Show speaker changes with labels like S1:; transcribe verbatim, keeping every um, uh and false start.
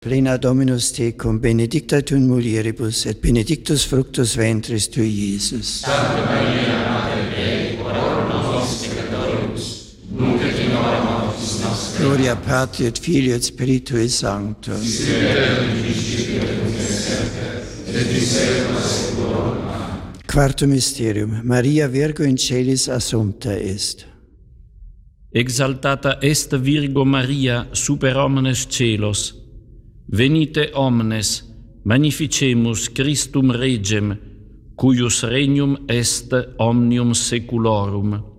S1: Plena Dominus tecum, benedicta tu in mulieribus, et benedictus fructus ventris tui, Iesus.
S2: Sancta Maria, Mater Dei, ora pro nobis peccatoribus, nunc et in hora mortis nostre.
S1: Gloria Patri et Filii et Spiritui Sancto.
S2: Sicut et in principio et nunc et semper, et in saecula saeculorum. Amen.
S1: Quartum mysterium, Maria Virgo in celis assumpta est.
S3: Exaltata est Virgo Maria super omnes celos. Venite omnes, magnificemus Christum Regem, cuius regnum est omnium saeculorum.